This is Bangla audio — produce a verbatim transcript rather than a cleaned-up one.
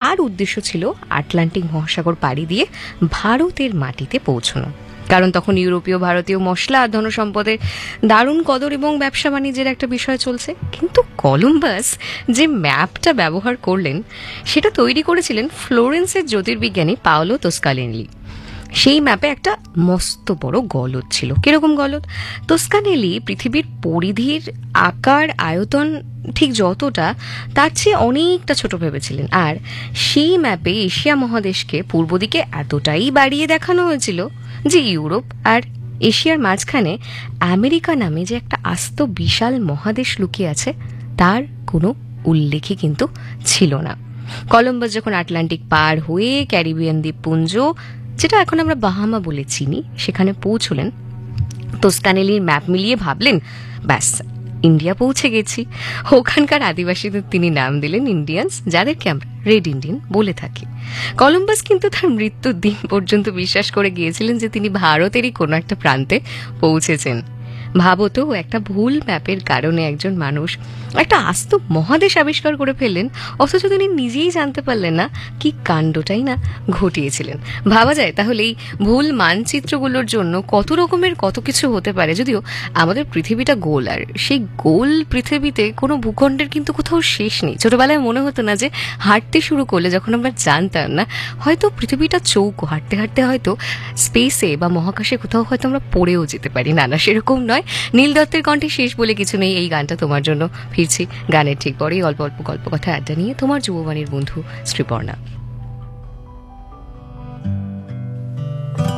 তার উদ্দেশ্য ছিল আটলান্টিক মহাসাগর পাড়ি দিয়ে ভারতের মাটিতে পৌঁছানো, কারণ তখন ইউরোপীয় ভারতীয় মশলা আর ধনসম্পদের দারুণ কদর এবং ব্যবসা বাণিজ্যের একটা বিষয় চলছে। কিন্তু কলম্বাস যে ম্যাপটা ব্যবহার করলেন সেটা তৈরি করেছিলেন ফ্লোরেন্সের জ্যোতির্বিজ্ঞানী পাওলো তোস্কানেলি। সেই ম্যাপে একটা মস্ত বড় গলদ ছিল। কিরকম গলদ? তোস্কানেলি পৃথিবীর পরিধির আকার আয়তন ঠিক যতটা, তার চেয়ে অনেকটা ছোট ভেবেছিলেন। আর সেই ম্যাপে এশিয়া মহাদেশকে পূর্ব দিকে এতটাই বাড়িয়ে দেখানো হয়েছিল যে ইউরোপ আর এশিয়ার মাঝখানে আমেরিকা নামে যে একটা আস্ত বিশাল মহাদেশ লুকিয়ে আছে তার কোনো উল্লেখই কিন্তু ছিল না। কলম্বাস যখন আটলান্টিক পার হয়ে ক্যারিবিয়ান দ্বীপপুঞ্জ, যেটা এখন আমরা বাহামা বলে চিনি, সেখানে পৌঁছলেন, তোস্কানেলির ম্যাপ মিলিয়ে ভাবলেন, ব্যাস ইন্ডিয়া পৌঁছে গেছি। ওখানকার আদিবাসীদের তিনি নাম দিলেন ইন্ডিয়ান্স, যাদেরকে আমরা রেড ইন্ডিয়ান বলে থাকি। কলম্বাস কিন্তু তার মৃত্যুর দিন পর্যন্ত বিশ্বাস করে গিয়েছিলেন যে তিনি ভারতেরই কোনো একটা প্রান্তে পৌঁছেছেন। ভাবো তো, একটা ভুল ম্যাপের কারণে একজন মানুষ একটা আস্ত মহাদেশ আবিষ্কার করে ফেললেন, অথচ তিনি নিজেই জানতে পারলেন না কি কাণ্ডটাই না ঘটিয়েছিলেন। ভাবা যায় তাহলে এই ভুল মানচিত্রগুলোর জন্য কত রকমের কত কিছু হতে পারে। যদিও আমাদের পৃথিবীটা গোল, আর সেই গোল পৃথিবীতে কোনো ভূখণ্ডের কিন্তু কোথাও শেষ নেই। ছোটবেলায় মনে হতো না যে হাঁটতে শুরু করলে, যখন আমরা জানতাম না, হয়তো পৃথিবীটা চৌকো, হাঁটতে হাঁটতে হয়তো স্পেসে বা মহাকাশে কোথাও হয়তো আমরা পড়েও যেতে পারি। না না, সেরকম নয়। নীল দত্তের কণ্ঠে শেষ বলে কিছু নেই, এই গানটা তোমার জন্য। ফিরছি গানের ঠিক পরেই অল্প অল্প গল্প কথা আড্ডা নিয়ে। তোমার যুববাণীর বন্ধু শ্রীপর্ণা।